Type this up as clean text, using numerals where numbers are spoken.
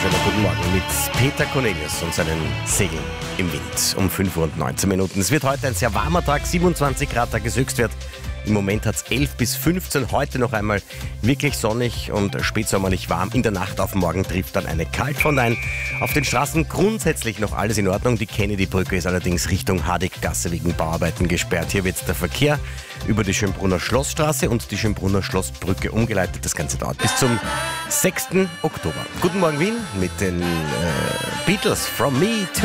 wunderschönen guten Morgen mit Peter Cornelius und seinen Segeln im Wind um 5 Uhr und 19 Minuten. Es wird heute ein sehr warmer Tag, 27 Grad, Tageshöchstwert. Im Moment hat es 11 bis 15, heute noch einmal wirklich sonnig und spätsommerlich warm. In der Nacht auf morgen trifft dann eine Kaltfront ein. Auf den Straßen grundsätzlich noch alles in Ordnung. Die Kennedy-Brücke ist allerdings Richtung Hadiggasse wegen Bauarbeiten gesperrt. Hier wird der Verkehr über die Schönbrunner Schlossstraße und die Schönbrunner Schlossbrücke umgeleitet. Das Ganze dauert bis zum 6. Oktober. Guten Morgen Wien mit den Beatles, From Me to